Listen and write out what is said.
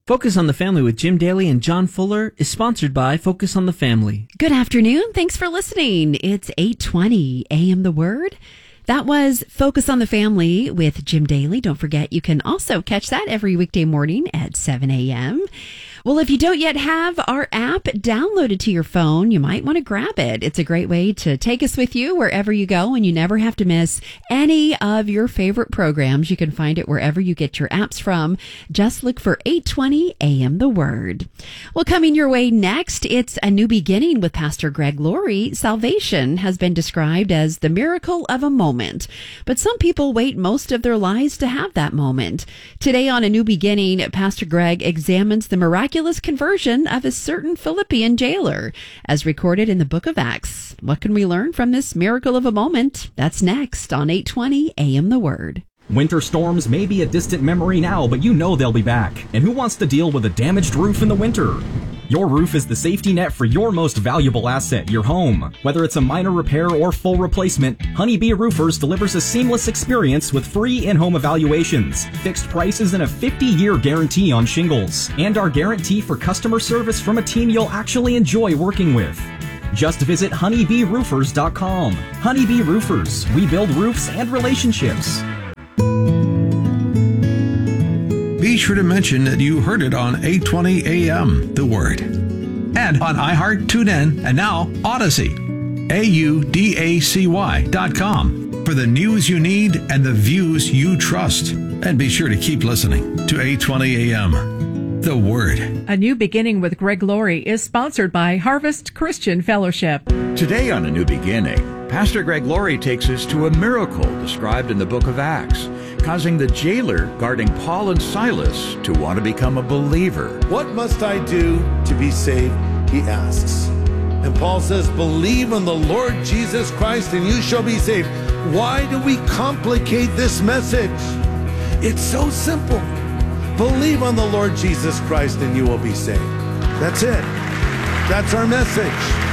Focus on the Family with Jim Daly and John Fuller is sponsored by Focus on the Family. Good afternoon. Thanks for listening. It's 8:20 a.m. The Word. That was Focus on the Family with Jim Daly. Don't forget, you can also catch that every weekday morning at 7 a.m. Well, if you don't yet have our app downloaded to your phone, you might want to grab it. It's a great way to take us with you wherever you go, and you never have to miss any of your favorite programs. You can find it wherever you get your apps from. Just look for 820 AM The Word. Well, coming your way next, it's A New Beginning with Pastor Greg Laurie. Salvation has been described as the miracle of a moment, but some people wait most of their lives to have that moment. Today on A New Beginning, Pastor Greg examines the miraculous conversion of a certain Philippian jailer, as recorded in the book of Acts. What can we learn from this miracle of a moment? That's next on 820 AM The Word. Winter storms may be a distant memory now, but you know they'll be back. And who wants to deal with a damaged roof in the winter? Your roof is the safety net for your most valuable asset, your home. Whether it's a minor repair or full replacement, Honeybee Roofers delivers a seamless experience with free in-home evaluations, fixed prices, and a 50-year guarantee on shingles. And our guarantee for customer service from a team you'll actually enjoy working with. Just visit honeybeeroofers.com. Honeybee Roofers. We build roofs and relationships. Be sure to mention that you heard it on 820 AM, The Word. And on iHeart, TuneIn, and now Odyssey. AUDACY.com for the news you need and the views you trust. And be sure to keep listening to 820 AM, The Word. A New Beginning with Greg Laurie is sponsored by Harvest Christian Fellowship. Today on A New Beginning, Pastor Greg Laurie takes us to a miracle described in the book of Acts, causing the jailer guarding Paul and Silas to want to become a believer. What must I do to be saved? He asks. And Paul says, believe on the Lord Jesus Christ and you shall be saved. Why do we complicate this message? It's so simple. Believe on the Lord Jesus Christ and you will be saved. That's it. That's our message.